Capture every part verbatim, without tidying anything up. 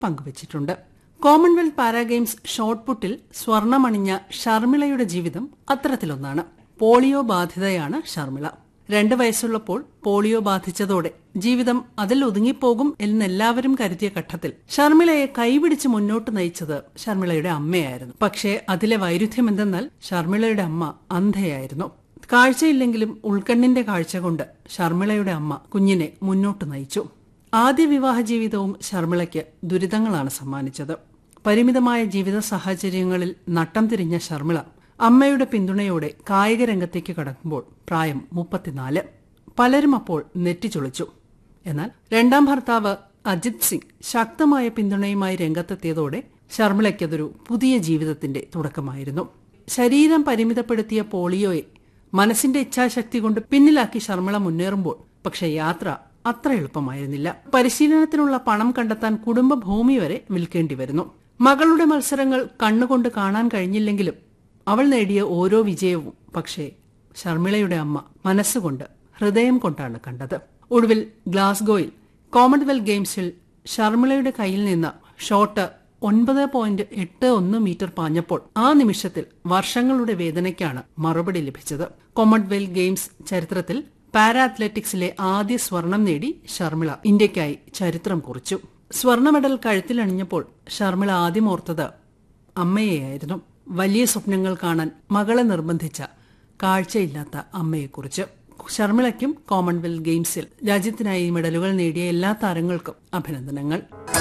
പങ്കുവച്ചിട്ടുണ്ട്. കോമൺവെൽത്ത് പാരാഗെയിംസ് ഷോട്ട്പുട്ടിൽ സ്വർണമണിഞ്ഞ ഷർമിളയുടെ ജീവിതം അത്തരത്തിലൊന്നാണ്. പോളിയോ ബാധിതയാണ് ഷർമിള. രണ്ട് വയസ്സുള്ളപ്പോൾ പോളിയോ ബാധിച്ചതോടെ ജീവിതം അതിൽ ഒതുങ്ങിപ്പോകും എന്നെല്ലാവരും കരുതിയ ഘട്ടത്തിൽ ഷർമിളയെ കൈപിടിച്ച് മുന്നോട്ട് നയിച്ചത് ഷർമിളയുടെ അമ്മയായിരുന്നു. പക്ഷേ അതിലെ വൈരുദ്ധ്യം എന്തെന്നാൽ ഷർമിളയുടെ അമ്മ അന്ധയായിരുന്നു. കാഴ്ചയില്ലെങ്കിലും ഉൾക്കണ്ണിന്റെ കാഴ്ച കൊണ്ട് ഷർമിളയുടെ അമ്മ കുഞ്ഞിനെ മുന്നോട്ട് നയിച്ചു. ആദ്യ വിവാഹ ജീവിതവും ഷർമിളയ്ക്ക് ദുരിതങ്ങളാണ് സമ്മാനിച്ചത്. പരിമിതമായ ജീവിത സാഹചര്യങ്ങളിൽ നട്ടം തിരിഞ്ഞ ഷർമിള അമ്മയുടെ പിന്തുണയോടെ കായിക രംഗത്തേക്ക് കടക്കുമ്പോൾ പ്രായം മുപ്പത്തിനാല്. പലരും അപ്പോൾ നെറ്റിച്ചൊളിച്ചു. എന്നാൽ രണ്ടാം ഭർത്താവ് അജിത് സിംഗ് ശക്തമായ പിന്തുണയുമായി രംഗത്തെത്തിയതോടെ ഷർമിളയ്ക്കതൊരു പുതിയ ജീവിതത്തിന്റെ തുടക്കമായിരുന്നു. ശരീരം പരിമിതപ്പെടുത്തിയ പോളിയോയെ മനസ്സിന്റെ ഇച്ഛാശക്തി കൊണ്ട് പിന്നിലാക്കി ഷർമിള മുന്നേറുമ്പോൾ പക്ഷെ യാത്ര അത്ര എളുപ്പമായിരുന്നില്ല. പരിശീലനത്തിനുള്ള പണം കണ്ടെത്താൻ കുടുംബ ഭൂമി വരെ വിൽക്കേണ്ടി വരുന്നു. മകളുടെ മത്സരങ്ങൾ കണ്ണുകൊണ്ട് കാണാൻ കഴിഞ്ഞില്ലെങ്കിലും അവൾ നേടിയ ഓരോ വിജയവും പക്ഷേ ഷർമിളയുടെ അമ്മ മനസ്സുകൊണ്ട് ഹൃദയം കൊണ്ടാണ് കണ്ടത്. ഒടുവിൽ ഗ്ലാസ്ഗോയിൽ കോമൺവെൽത്ത് ഗെയിംസിൽ ഷർമിളയുടെ കയ്യിൽ നിന്ന് ഷോട്ട് ഒൻപത് പോയിന്റ് എട്ട് ഒന്ന് മീറ്റർ പാഞ്ഞപ്പോൾ ആ നിമിഷത്തിൽ വർഷങ്ങളുടെ വേദനയ്ക്കാണ് മറുപടി ലഭിച്ചത്. കോമൺവെൽത്ത് ഗെയിംസ് ചരിത്രത്തിൽ പാരാ അത്ലറ്റിക്സിലെ ആദ്യ സ്വർണം നേടി ഷർമിള ഇന്ത്യയ്ക്കായി ചരിത്രം കുറിച്ചു. സ്വർണ്ണ മെഡൽ കഴുത്തിലണിഞ്ഞപ്പോൾ ഷർമിള ആദ്യം ഓർത്തത് അമ്മയെയായിരുന്നു. വലിയ സ്വപ്നങ്ങൾ കാണാൻ മകളെ നിർബന്ധിച്ച കാഴ്ചയില്ലാത്ത അമ്മയെക്കുറിച്ച്. ഷർമിളയ്ക്കും കോമൺവെൽത്ത് ഗെയിംസിൽ രാജ്യത്തിനായി മെഡലുകൾ നേടിയ എല്ലാ താരങ്ങൾക്കും അഭിനന്ദനങ്ങൾ.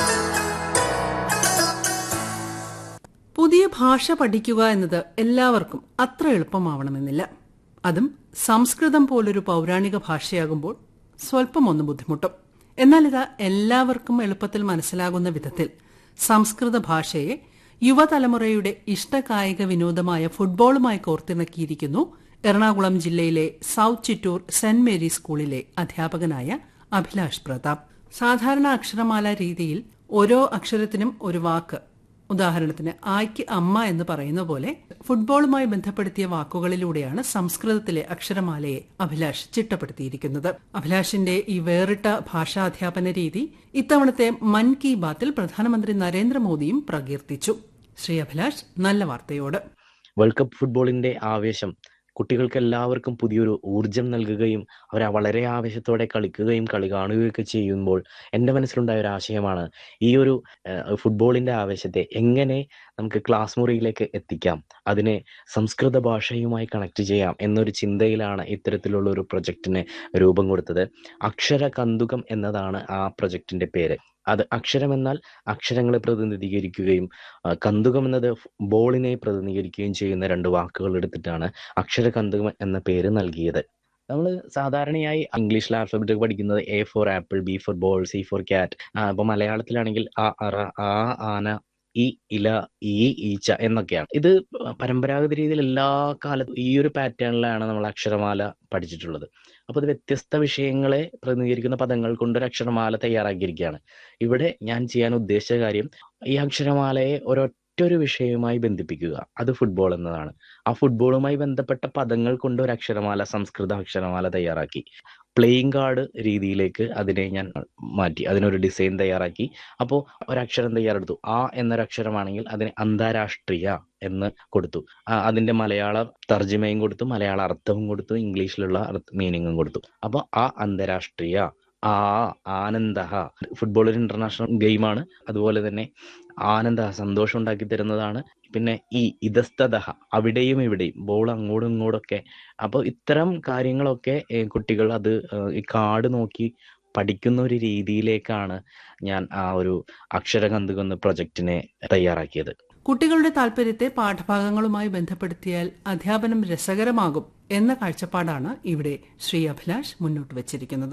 പുതിയ ഭാഷ പഠിക്കുക എന്നത് എല്ലാവർക്കും അത്ര എളുപ്പമാവണമെന്നില്ല. അതും സംസ്കൃതം പോലൊരു പൗരാണിക ഭാഷയാകുമ്പോൾ സ്വല്പം ഒന്ന് ബുദ്ധിമുട്ടും. എന്നാൽ ഇത് എല്ലാവർക്കും എളുപ്പത്തിൽ മനസ്സിലാകുന്ന വിധത്തിൽ സംസ്കൃത ഭാഷയെ യുവതലമുറയുടെ ഇഷ്ടകായിക വിനോദമായ ഫുട്ബോളുമായി കോർത്തിണക്കിയിരിക്കുന്നു എറണാകുളം ജില്ലയിലെ സൌത്ത് ചിറ്റൂർ സെന്റ് മേരീസ് സ്കൂളിലെ അധ്യാപകനായ അഭിലാഷ് പ്രതാപ്. സാധാരണ അക്ഷരമാല രീതിയിൽ ഓരോ അക്ഷരത്തിനും ഒരു വാക്ക്, ഉദാഹരണത്തിന് ആയ്ക്ക് അമ്മ എന്ന് പറയുന്ന പോലെ ഫുട്ബോളുമായി ബന്ധപ്പെടുത്തിയ വാക്കുകളിലൂടെയാണ് സംസ്കൃതത്തിലെ അക്ഷരമാലയെ അഭിലാഷ് ചിട്ടപ്പെടുത്തിയിരിക്കുന്നത്. അഭിലാഷിന്റെ ഈ വേറിട്ട ഭാഷാധ്യാപന രീതി ഇത്തവണത്തെ മൻ കി ബാത്തിൽ പ്രധാനമന്ത്രി നരേന്ദ്രമോദിയും പ്രകീർത്തിച്ചു. ശ്രീ അഭിലാഷ്, നല്ല വാർത്തയോട്. വേൾഡ് കപ്പ് ഫുട്ബോളിന്റെ ആവേശം കുട്ടികൾക്ക് എല്ലാവർക്കും പുതിയൊരു ഊർജം നൽകുകയും അവരെ വളരെ ആവേശത്തോടെ കളിക്കുകയും കളി കാണുകയൊക്കെ ചെയ്യുമ്പോൾ എൻ്റെ മനസ്സിലുണ്ടായ ഒരു ആശയമാണ് ഈ ഒരു ഫുട്ബോളിന്റെ ആവേശത്തെ എങ്ങനെ നമുക്ക് ക്ലാസ് മുറിയിലേക്ക് എത്തിക്കാം, അതിനെ സംസ്കൃത ഭാഷയുമായി കണക്ട് ചെയ്യാം എന്നൊരു ചിന്തയിലാണ് ഇത്തരത്തിലുള്ള ഒരു പ്രൊജക്ടിന് രൂപം കൊടുത്തത്. അക്ഷര കന്തുകം എന്നതാണ് ആ പ്രൊജക്ടിന്റെ പേര്. അത് അക്ഷരം എന്നാൽ അക്ഷരങ്ങളെ പ്രതിനിധീകരിക്കുകയും കന്തുകം എന്നത് ബോളിനെ പ്രതിനിധീകരിക്കുകയും ചെയ്യുന്ന രണ്ട് വാക്കുകൾ എടുത്തിട്ടാണ് അക്ഷര കന്തുകം എന്ന പേര് നൽകിയത്. നമ്മൾ സാധാരണയായി ഇംഗ്ലീഷിൽ ആൽഫബറ്റ് പഠിക്കുന്നത് A four apple, B four ball, C four cat. ഇപ്പൊ മലയാളത്തിലാണെങ്കിൽ ആ അറ, ആ ആന, ഈ ഇല, ഈ ഈച്ച എന്നൊക്കെയാണ്. ഇത് പരമ്പരാഗത രീതിയിൽ എല്ലാ കാലത്തും ഈ ഒരു പാറ്റേണിലാണ് നമ്മൾ അക്ഷരമാല പഠിച്ചിട്ടുള്ളത്. അപ്പോൾ ഇത് വ്യത്യസ്ത വിഷയങ്ങളെ പ്രതിനിധീകരിക്കുന്ന പദങ്ങൾ കൊണ്ടൊരു അക്ഷരമാല തയ്യാറാക്കിയിരിക്കുകയാണ്. ഇവിടെ ഞാൻ ചെയ്യാൻ ഉദ്ദേശിച്ച കാര്യം ഈ അക്ഷരമാലയെ ഒരൊറ്റൊരു വിഷയവുമായി ബന്ധിപ്പിക്കുക. അത് ഫുട്ബോൾ എന്നതാണ്. ആ ഫുട്ബോളുമായി ബന്ധപ്പെട്ട പദങ്ങൾ കൊണ്ട് ഒരു അക്ഷരമാല, സംസ്കൃത അക്ഷരമാല തയ്യാറാക്കി. പ്ലേയിങ് കാർഡ് രീതിയിലേക്ക് അതിനെ ഞാൻ മാറ്റി, അതിനൊരു ഡിസൈൻ തയ്യാറാക്കി. അപ്പോൾ ഒരക്ഷരം തയ്യാറെടുത്തു. ആ എന്നൊരക്ഷരമാണെങ്കിൽ അതിന് അന്താരാഷ്ട്രീയ എന്ന് കൊടുത്തു. അതിന്റെ മലയാള തർജ്ജിമയും കൊടുത്തു, മലയാള അർത്ഥവും കൊടുത്തു, ഇംഗ്ലീഷിലുള്ള മീനിങ്ങും കൊടുത്തു. അപ്പോൾ ആ അന്താരാഷ്ട്രീയ, ആ ആനന്ദ. ഫുട്ബോൾ ഒരു ഇന്റർനാഷണൽ ഗെയിമാണ്. അതുപോലെ തന്നെ ആനന്ദ, സന്തോഷം ഉണ്ടാക്കി തരുന്നതാണ്. പിന്നെ ഈ ഇതസ്തത, അവിടെയും ഇവിടെയും, ബോൾ അങ്ങോട്ടും ഇങ്ങോട്ടൊക്കെ. അപ്പോൾ ഇത്തരം കാര്യങ്ങളൊക്കെ കുട്ടികൾ അത് ഈ കാർഡ് നോക്കി പഠിക്കുന്ന ഒരു രീതിയിലേക്കാണ് ഞാൻ ആ ഒരു അക്ഷരകന്തുകം എന്ന പ്രൊജക്ടിനെ തയ്യാറാക്കിയത്. കുട്ടികളുടെ താല്പര്യത്തെ പാഠഭാഗങ്ങളുമായി ബന്ധപ്പെടുത്തിയാൽ അധ്യാപനം രസകരമാകും എന്ന കാഴ്ചപ്പാടാണ് ഇവിടെ ശ്രീ അഭിലാഷ് മുന്നോട്ട് വച്ചിരിക്കുന്നത്.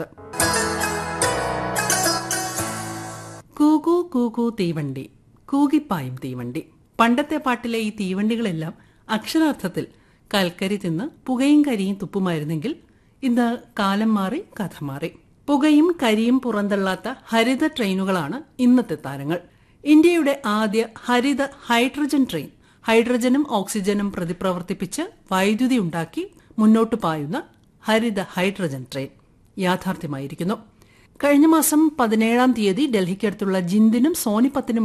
കൂകു കൂകു തീവണ്ടി, കൂകിപ്പായും തീവണ്ടി. പണ്ടത്തെ പാട്ടിലെ ഈ തീവണ്ടികളെല്ലാം അക്ഷരാർത്ഥത്തിൽ കൽക്കരി തിന്ന് പുകയും കരിയും തുപ്പുമായിരുന്നെങ്കിൽ ഇന്ന് കാലം മാറി, കഥ മാറി. പുകയും കരിയും പുറന്തള്ളാത്ത ഹരിത ട്രെയിനുകളാണ് ഇന്നത്തെ താരങ്ങൾ. ഇന്ത്യയുടെ ആദ്യ ഹരിത ഹൈഡ്രജൻ ട്രെയിൻ, ഹൈഡ്രജനും ഓക്സിജനും പ്രതിപ്രവർത്തിപ്പിച്ച് വൈദ്യുതി ഉണ്ടാക്കി മുന്നോട്ടു പായുന്ന ഹരിത ഹൈഡ്രജൻ ട്രെയിൻ യാഥാർത്ഥ്യമായിരിക്കുന്നു. കഴിഞ്ഞ മാസം പതിനേഴാം തീയതി ഡൽഹിക്കടുത്തുള്ള ജിന്ദിനും സോനിപത്തിനും